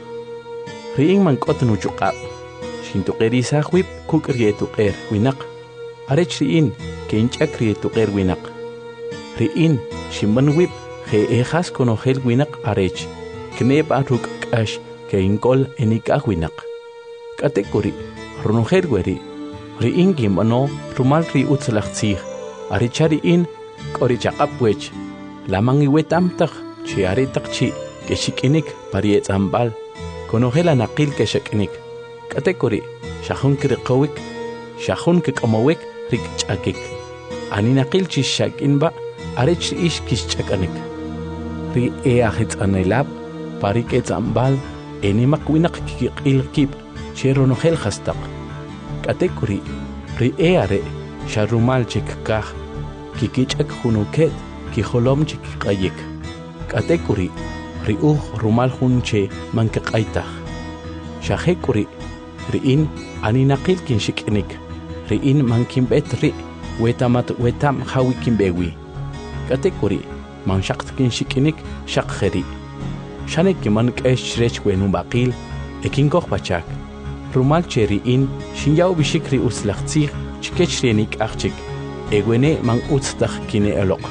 Ri in mankot nu chukab. Shinto qeri sahwib kuk ri etuqer winak. A rech ri in ke inch akri etuqer winak. Ri in shimban wib he ejas konogel winak a rech. Kneb a ruk kash ke inkol enikah winak. Katekuri runogel weri. Ri in gimbano rumal ri utzlachtzig, ari chari in kori chaqapwech, lamang iwetamtag, chi ari takchi, ke shikinik pariet ambal, konogela naqil ke shikinik, katekori, shahun kirikowik, shahun kikamowik rik chakik, ani naqil chi shakinba, ari chi ish kish chakanik. Ri e ahit anelab, parik et ambal, enimak winak kikil kip, chironogel hastak. Katekuri, ri eare, sharumal chik kah, kikichak hunuket, ki holom chik kayik. Katekuri, ri uh rumal hunche mankakaitah. Shahekuri, ri in aninakil kin shikinik, ri in mankimbet ri, wetamat wetam hawikimbewi. Katekuri, man shakt kin shikinik, shakheri. Shanek man kesh rech wenum bakil, ekinkoh pachak. Rumal cheri in, shinyaw bishikri uslachtzig, chikechrenik achik, egwene man utstach kine elok.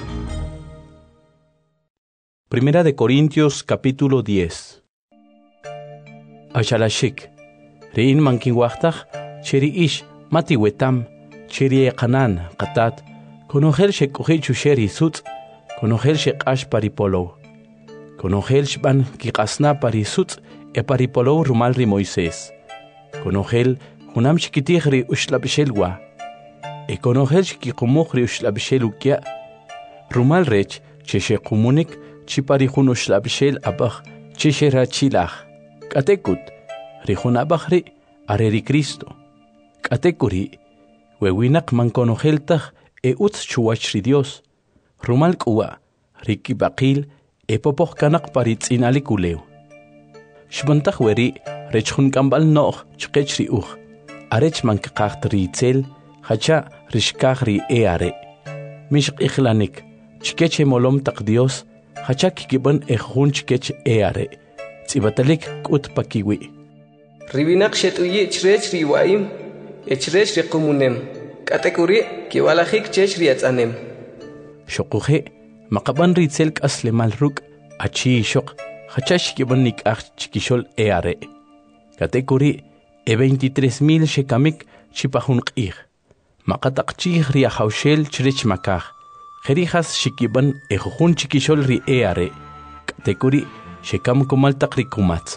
Primera de Corintios capítulo diez. Ashalashik, rein man kinwachtach, cheri ish, mati wetam, cheri ekanan, katat, konogel shekogel chusheri sutz, konogel shekash paripolo, konogel shban kikasna parisutz, e paripolo rumal ri Moisés. Konogel hunam chiquitihri ushlabishelwa. E konogel chiquicomohri ushlabishelukia. Rumal rech, cheche kumunik, chiparihun ushlabishel abach, cheche rachilach. Katekut, rihun abachri, areri Cristo. Katekuri, wewinak man konogeltach, e utz chuachri Dios. Rumal kuwa, riki bakil, e popoch kanak paritz inalikuleu. Shbantach weri, rech hun kambal noch, chkech ri uch. Arech man kakacht ri tzel, hacha rishkach ri eare. Mishk ikhlanik, chkech molom tak Dios, hacha kikiban echun chkech eare. Tzibatalik kut pakiwi. Ribinak shet uye chrech ri waim, echrech ri kumunem. Katekuri, kiwalahik chech ri atzanem. Shokuhe, makaban ri tzel kasle malruk, achi shok. Hachash kibanik ach chikishol eare. Katekuri e veintitrés mil shekamik chipahun qih. Makatak chih ria haushel chrech makah. Jerijas shikiban e jujun chikishol ri eare. Katekuri shekam komal takri kumatz.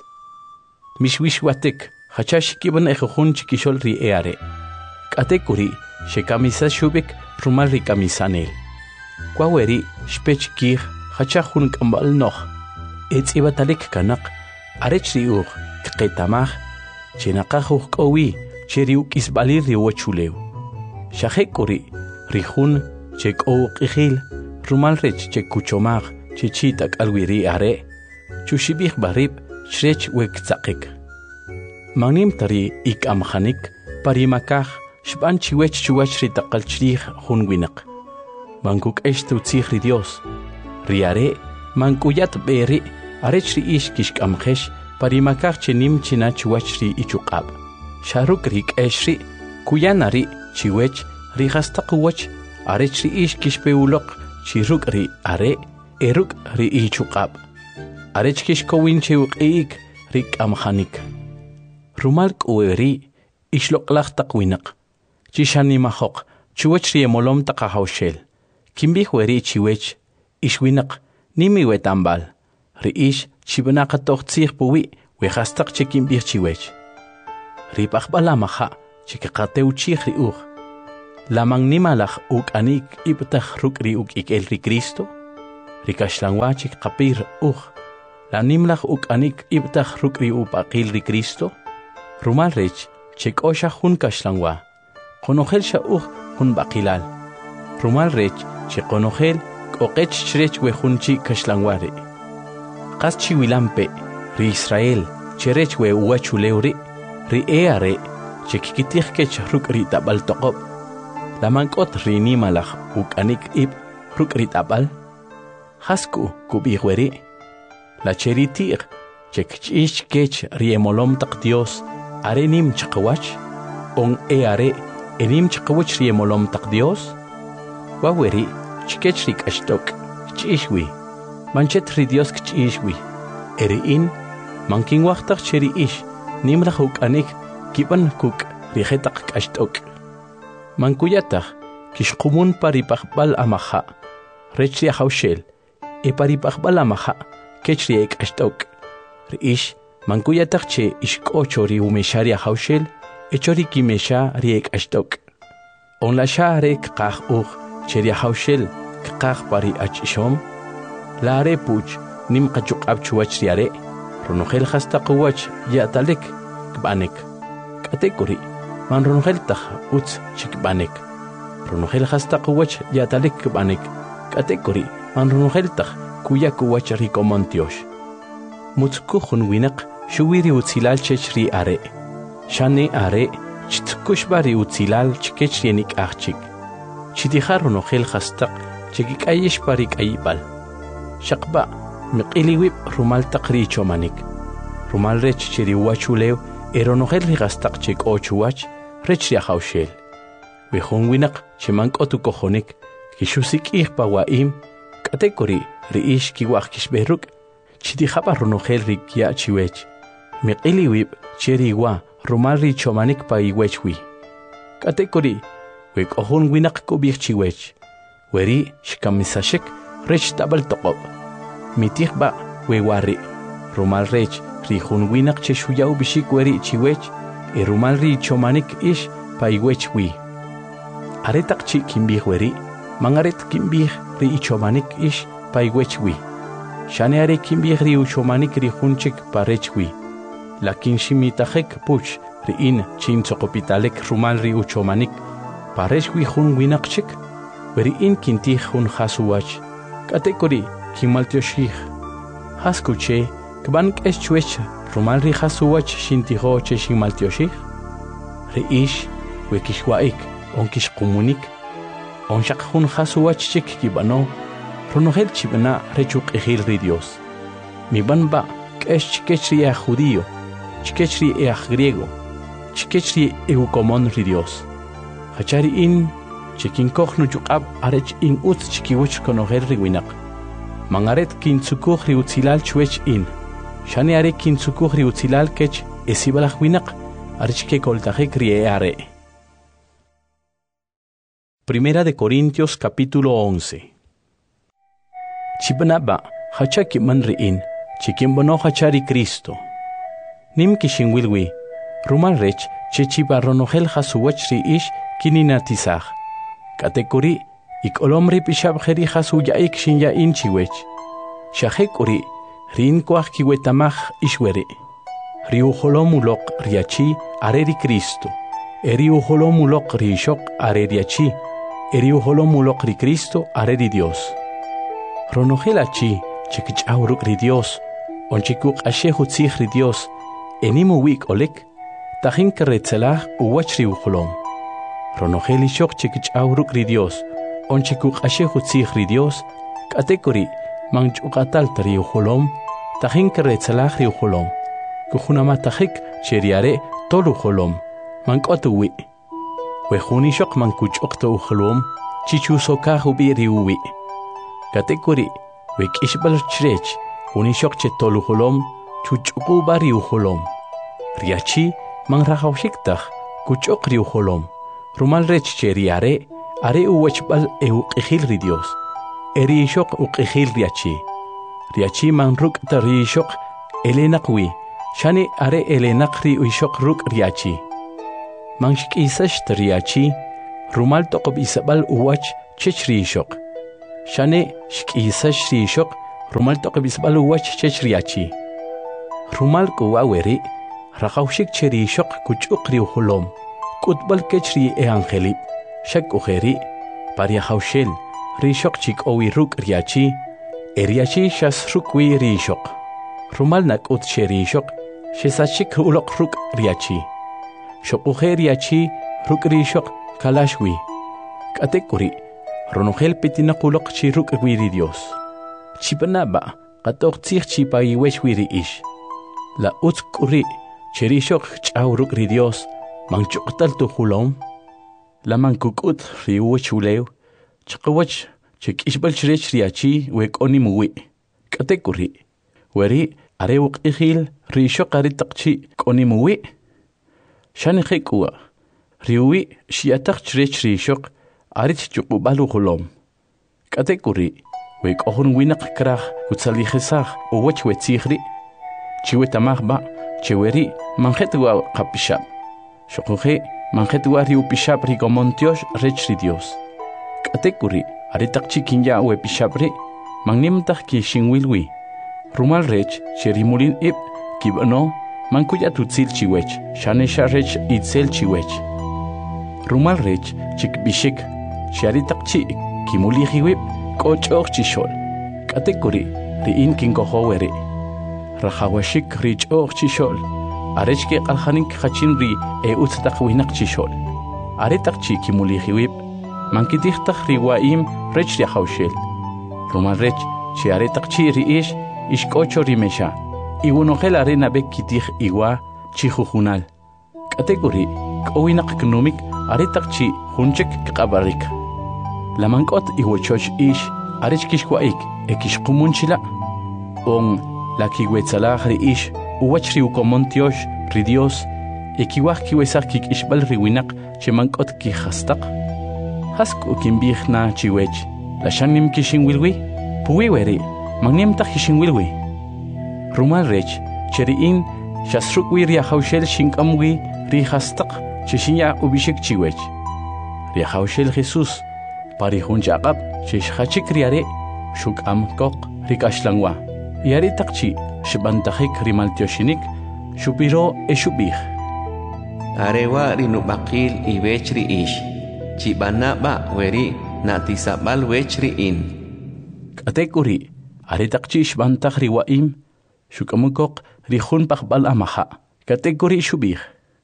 Mishwishwatek hachash kiban e jujun chikishol ri eare. Katekuri shekamisa shubik rumal ri kamisanel. Kwaweri shpech kih hachahun kambal noch. Etz ibatalik kanak, arech riuch, kqetamach, chenakajuch kowi, cheriuk isbalir riwachuleu. Shahekuri, rihun, chek ou qihil, rumalrech chek kuchomach, chichitak alwiri are, chushibich barib, shrech wek tzakik. Magnim tari ik amhanik, parimakach, shban chiwech chuwach ritakal chrich hunwinak. Banguk eshtu tzich ri Dios, riare, mankuyat beri, arech ri ish kishk amchesh, parimakach chenim china chuwach ri ichukab. Sharuk rik eshri, kuyanari, chiwech, ri hastakuwach, arech ri ish kishpeulok, chiruk ri are, eruk ri ichukab. Arech kishkowin chewuk eik, rik amhanik. Rumalk ueri, ishlok lach takwinak. Chishani mahok, chuwach ri emolom takahaushel. Kimbih weri chiwech, ishwinak, nimi wetambal. Ri ish chibanaka tochtzich puwi, wehastak chikimbih chiwech. Ri pachbala maha, chikakateu chich ri uch. La magnimalach uk anik ibtach rukri uk ikel ri Cristo. Rikashlanwachik kapir uj. La nimlach uk anik ibtach rukri upakil ri Cristo. Rumal rech chek osha hun kashlangwa. Konogel sha uj hun bakilal. Rumal rech che konogel kokech chrech we hunchi kashlangware. Qaschi wilampe ri Israel cherech we uachuleuri ri eare chekikitich kech rukri tabal toqob. La mankot ri nimalach uk anik ib rukri tabal. Hasku kubihweri. La cheritir chekchish kech ri emolom tak Dios are nim chakawach on eare enim chakawach ri emolom tak Dios. Waweri chikech rik ashtok chishwi manchet ri Dios kchishwi eri in manking waqtaq cheri ish nimlach uk anik kiban kuk ri khetak ashtok mankuyataq kishqumun paripaqbal amaha rechri hawshel e paripaqbal amaha kechri ek ashtok ri ish mankuyataq che ishk'ocho ri umesharia hawshel echori kimesha ri ek ashtok on la share qaq uq cheri hawshel qaq pari achishom la re puch nim qachuq abchuwach riare ronogel khastaqwach yatalek kbanek katekuri man ronogel taq uts chikbanek ronogel khastaqwach yatalek kbanek katekuri man ronogel taq kuyakuwach rikomontiosh mutzkukhun winaq shuwiri utzilal chechri are shane are chitkushbari utzilal chikechrienik achchik chidihar ronogel khastaq chikikayish parik ayibal shaqba miqiliwib rumal taqri chomanik rumal rech chiri wachulew eronogel rigastaq chik ochuwach rech ri hawshel wehon winaq chimanqotu kojonik kishusik ihpa waim katekori riish kiwaq kishberuk chidihaba ronogel rikia chiwech miqiliwib chiri wa rumal ri chomanik pa iwechwi katekori we kohon winaq kubih chiwech weri shkamisashik rech tabal toqob mitihba we wari rumal rech ri hun winaq che shuyaw bishik weri chiwech e rumal ri chomanik ish paiwech wi aretaq chi kimbih weri mangaret kimbih ri chomanik ish paiwech wi shane are kimbih ri chomanik ri hunchik parech wi lakin shimitajek puch ri in chin soqopitalek rumal ri chomanik parech wi hun winaq chik weri in kintih hun khasuwach katekori kimaltioshih haskuche kban k'eschwech rumal ri khasuwach shintijo che shimaltioshih reish wekishwaik onkishqumunik onshaq hun khasuwach chik kibano ronogel chibna rechuq ejil ri Dios miban ba k'esch kechri a judío chikechri a griego chikechri eukomon ri Dios hachari in chikinkoj nuchuqab arech in utz chikiwich konogel ri winaq mangaret kintsukuj ri utzilal chwech in shane are kintsukuj ri utzilal kech esibalaj winaq arech ke koltajek ri are. Primera de Corintios capítulo once. Chibnaba hachaki man ri in chikimbono hachari Cristo nim kishinwilwi rumal rech chechibaronogel hasuwach ri ish kininatizaj katekuri ikolomri pishabjeri hasuyaik shinya inchiwech shahekuri rin kwaj kiwetamaj ishweri riuholomulok riachi areri Cristo eriuholomulok rishok areriachi eriuholomulok ri Cristo areri Dios ronogelachi chikichawruk ri Dios onchikuk ashehutzij ri Dios enimu wik olek tajin keretzelaj uwach riuholom ronogel ishok chikichawruk ri Dios onchikuk ashehutzij ri Dios katekori manchuqatal riuholom tajin keretzelaj riuholom kujunamatahik cheriare tolu holom mankotuwi wehuni shok mankuchokto uholom chichusoka hubiri uwi katekori wekishbal chrech huni shok che tolu holom chuchuku bari uholom riachi manrahawshiktaj kuchok riuholom rumal rech cheriare are uwechbal euqijil ri Dios eri shok uqijil riachi riachi manruk tari shok elenaqwi shani are elenaqri uishok ruk riachi manshkisash riachi rumal toqob isabal uwach chechrishok. Shane shkisa shrishok rumal toqob isabal uwach chechriachi. Rumal kuwa weri rakawshik cherishok kuchukri uhulom. Kutbal kechri e angeli. Shak ujeri paria haushel rishok chik owi ruk riachi. Eriachi shas rukwi rishok. Rumal nak ut cherishok shesachik ulok ruk riachi. Shok uje riachi ruk rishok kalashwi. Katekuri ronogel petina kulok chi ruk wiri Dios. Chipanaba katok tsich chipa iwech wiri ish. La ut kuri cherishok chau ruk ri Dios manchuktal tu hulom. La mankukut riuwech uleu. Chakawach chik ishbal chrech riachi wek oni muwi. Katekuri weri arewuk ihil rishok aritakchi koni muwi. Shani khikua riwi shiatak chrech rishok arit chukubalu hulom. Katekuri wek ohun winak krach utsalikhesach uwech wetsikhri. Chiwe tamagba cheweri manjetwa kapishab. Shokuje manjetwa riu pishab rigomontiosh rech ri Dios. Katekuri aritakchi kinya we pishabri magnimtak ki shingwilwi. Rumal rech cherimulin ip kibano mankuya tutsil chiwech shanesha rech itzel chiwech. Rumal rech chik bishik sharitakchi kimulihiwip kochok chishol. Katekuri riin kinkohoweri. Rahawashik rich och chishol. Arechke kalhanik khachinri e uttak winak chishol. Aretakchi kimulihiwip mankitikhtak riwaim rech riahawshel. Rumal rech chi aretakchi riish ishkocho rimesha. Iwunogel arena bek kitih iwa chihujunal. Kategori kowinak knomik aretakchi hunchek kabarik. Lamankot iwochoch ish arechkishwaik ekishkumunchila. On la kiwetzalah riish uwachri ukomontiosh ri Dios ekiwah kiwesak kik ishbal riwinak chemankot kihastak. Hasku kimbihna chiwech la shanim kishinwilwi puwiweri magnimtak kishinwilwi. Rumal rech cheriin shasrukwi riahawshel shinkamwi rihastak chishinya ubishik chiwech. Riahawshel Jesus parihun jaqab chishachik riare shukam kok rikashlangwa. Yari takchi shibantakik rimaltioshinik shupiro eshubih. Arewa rinubakil iwech riish. Chibanaba weri natisabal wech riin. Katekuri aritakchi shbantak riwaim shukamukok rihun pakbal amaha. Kategori shubih.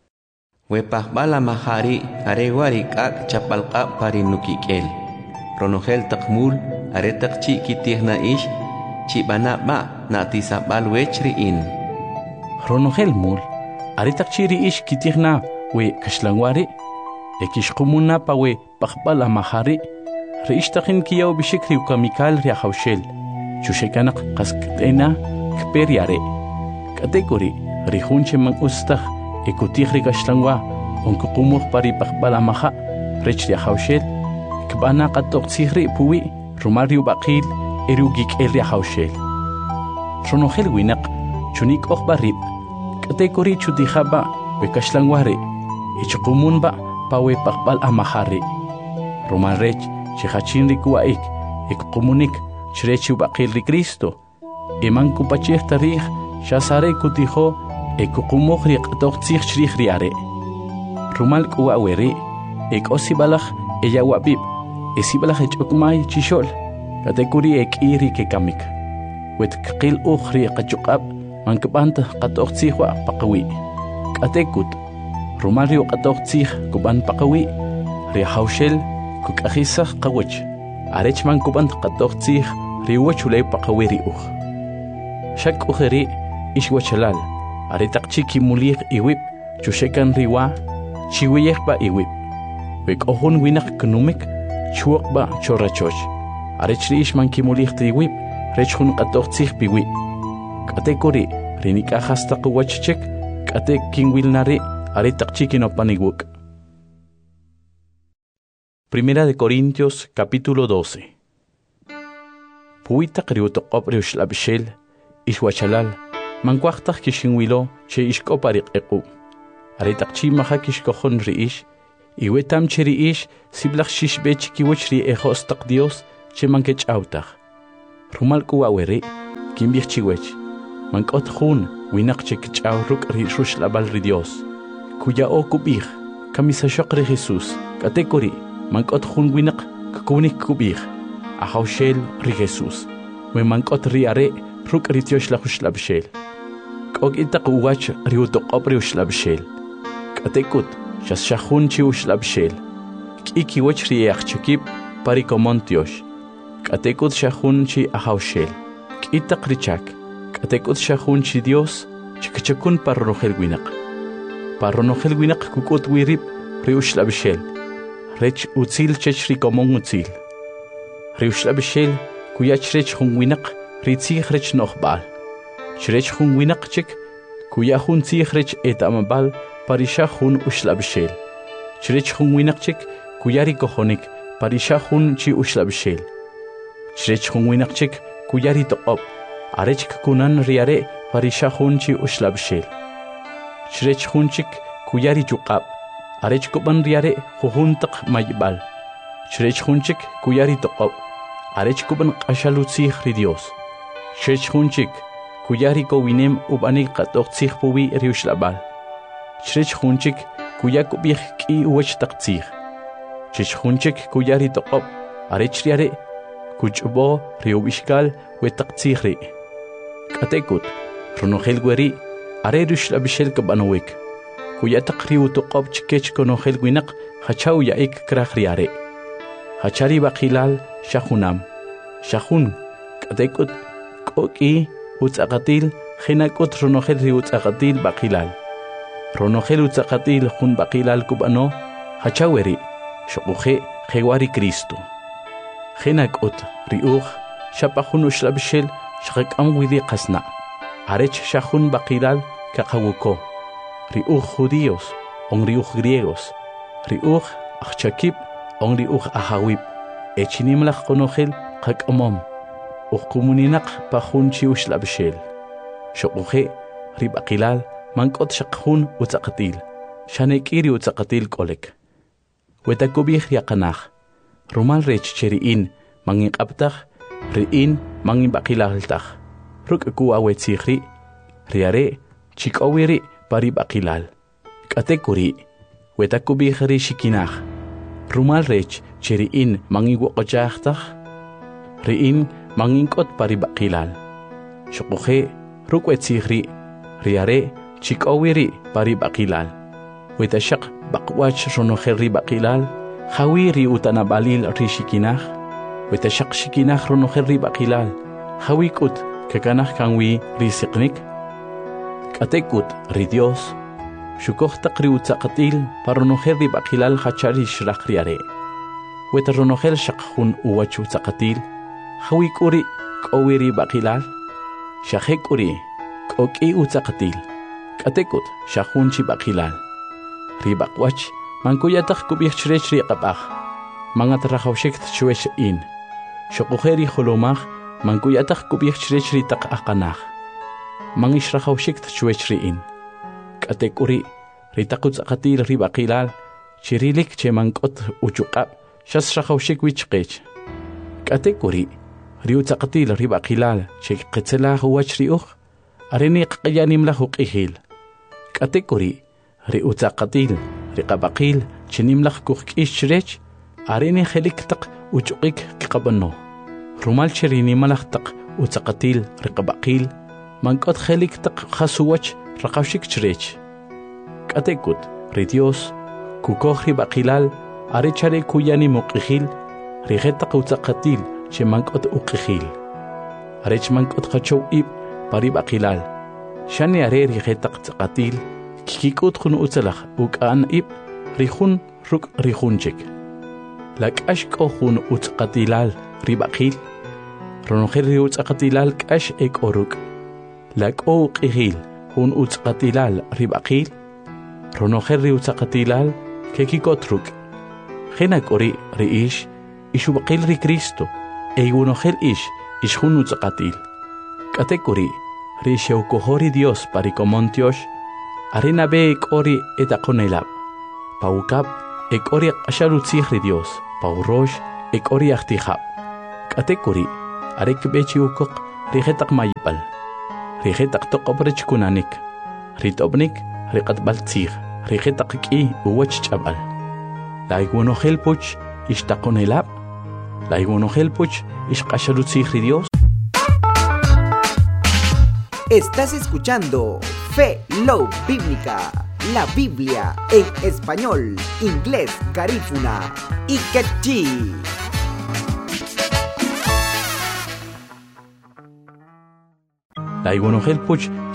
We pakbal amahari arewa rikak chapalka parinukikel. Ronogel takmul aretakchi kitihna ish. Chibanaba natisabal wech riin. Ronogel mul aretakchi riish kitihna we kashlangwari. Ekishkumuna pa we pakbal amahari. Reishtakin kiyaw bishikri ukamikal riahawshel. Chushekanak kaskatena kperiare. Kategori rihunche man ustah ekutihri kashlangwa onkukumuh pari pakbal amaha rech riahawshel. Kbana katok sihri puwi rumariu bakil erugik el riahawshel. Ronogel winak chunik okbarib. Kategori chutihaba we kashlangware. Ichukumunba pawe pakbal amahari. Rumal rech chihachin rikuaik ekumunik chrechu bakil ri Cristo. Eman kupachih tarih shasare kutiho ekukumuh ri qatok tsih chrih riare. Rumal kuaweri ek osibalach ella wabib esibalach echukmay chishol. Kategori ek iri ke kamik. Wet kqil ukhri qachukab mankbanta qatok tsihwa paqawi. Katekut Rumal rio qatok tsih kuban paqawi riahawshel kukakhisah qawach. Arech man kuban qatok tsih riwachulay paqawi riuh. Shak ujeri ishwachalal aretakchi kimulich iwip chushekan riwa chiwiyeh ba iwip. Wek ohun winak knumik chuak ba chorachoch. Arech riish man kimulich iwip rechun qatok tsih piwi. Kategori rinikahasta qawachchek kate kinwilnari aretakchi kinopanigwuk. Primera de Corintios capítulo doce. Puita kriutoqop riushlabishel ishwachalal mankwachtak kishinwilo che ishkopariq equ. Aretakchi maha kishkohon riish Iwetam cheri ish siblach shish bech kiwech ri ejos tak Dios che manke ch'awtaj. Rumal kuwa weri kimbich chiwech. Mankot jun winak che kch'aw ruk ri rush labal ri Dios. Kuya o kubich kamisa shok ri Jesus. Katekori mankot jun winak kukunik kubich. Ahawshel ri Jesus. We mankot ri are ruk ri Dios la hush labshel. Kog itaq uwach ri utoqop ri hush labshel. Katekut Shas shahun chi ushlab shel. Kiki wech riach chakib parikomontiosh. Katekut shahun chi ahaw shel. Kitak richak. Katekut shahun chi Dios. Chikachakun parronohel winak. Parronohel winak kukut wirib ri ushlab shel. Rech utzil chech rikomon utzil. Ri ushlab shel kuyach rech hun winak ritzich rech nochbal. Chrech hun winak chik kuyahun tzich rech etamabal. Parisha hun ushlab shel. Chrech hun winakchik kuyari kohonik parisha hun chi ushlab shel. Chrech hun winakchik kuyari toqop arech kunan riare parisha hun chi ushlab shel. Chrech hun chik kuyari chuqab arech kuban riare hun taq maybal. Chrech hun chik kuyari toqop arech kuban qashalutzi ri Dios. Chrech hun chik kuyari ko winem ubanik qatoq tzig puwi ri ushlabal. Chrech hunchik kuyak ubich ki uwech taqtzig. Chrech hunchik kuyari toqop arech riare kuchbo riubishkal we taqtzig ri. Katekut runohel gweri are rushlab shel kabanowik. Kuyataq riu toqop chikech konohel winak hachaw yaik krach riare. Hachari baqilal shahunam. Shahun katekut koki utzaqatil khinakut runohel riu utzaqatil baqilal. Ronohel utzaqatil jun baqilal kubano hachaweri shoquhe khewari Cristo. Khinakut riuj shapahun ushlab shel shaqam widi qasna. Arech shahun baqilal kaqawuko. Riuj judíos on riuj griegos. Riuj achakib on riuj ahawib. Echinimlach konohel qaqamom. Uqumuninaq pahun chi ushlab shel. Shoquhe ribaqilal Mankot shaqhun utzaqatil. Shanekiri utzaqatil kolek. Wetakubih yaqanach. Rumal rech cheriin mangin qabtach. Riin mangin baqilaltach. Ruk kuwa wetzihri. Riare chikawiri pari baqilal. Katekuri. Wetakubih ri shikinach. Rumal rech cheriin mangin woqochachtach. Riin mangin kot pari baqilal. Shukuhe ruk wetzihri. Riare Chikawiri pari baqilal. Wetashaq baqwach ronohel baqilal. Hawiri utanabalil rishikinach. Wetashaq shikinach ronohel baqilal. Hawikut kakanach kanwi risiqnik. Katekut ri Dios. Shukoh taqri utzaqatil paronohel baqilal hachari shraq riare. Weta ronohel shaqhun uwach utzaqatil. Hawikuri kawiri baqilal. Shahekuri koki utzaqatil. Katekut shahun chi baqilal. Ribaqwach mankuyataq kubich chrech riqapaj. Mangat rahawshik tchwesh in. Shoquheri holomaj mankuyataq kubich chrech ritaq aqanaj. Mangish rahawshik tchwesh in. Katekuri ritaqut aqatil ribaqilal. Chirilik che mankot uchuqab shas rahawshik wichqech. Katekuri riutzaqatil ribaqilal che qetzelaj uwach riuj. Arini qyanim la huqihil. Katekuri ri utzaqatil ri qabaqil chinim la kuqkish chrech arini khelik taq uchuqik qabano. Rumal chirini malaq taq utzaqatil ri qabaqil mankot khelik taq khasuwach raqawshik chrech. Katekut ri Dios kukoh ri baqilal ari chare kuyani muqihil ri hetaq utzaqatil che mankot uqihil. Arech mankot khachow ib pari baqilal. Shani are rihetaq tsaqatil kikikut khun utzalach ukan ib rihun ruk rihunchik. Lak ashko khun utzqatilal ribaqil. Ronohel ri utzqatilal kash ek oruk. Lak o qihil hun utzqatilal ribaqil. Ronohel ri utzqatilal kikikot ruk. Khinak ori ri ish ishubaqil ri Cristo. Eyunohel ish ish hun utzqatil. Katekuri Risheu kohori Dios parikomontiosh, arena be kori etakonelab, paukab ekori qasharutzihri Dios paurosh ekori ahtihab katekuri arek bechi ukok rihetak maypal rihetak toqobrech kunanik ritobnik riqat baltzih rihetak ki uwach chabal laiguno helpuch ishtaqonelab laiguno helpuch ishqasharutzihri Dios. Estás escuchando Fe Love Bíblica, la Biblia en español, inglés, garífuna y quechí. Laiguno helpuch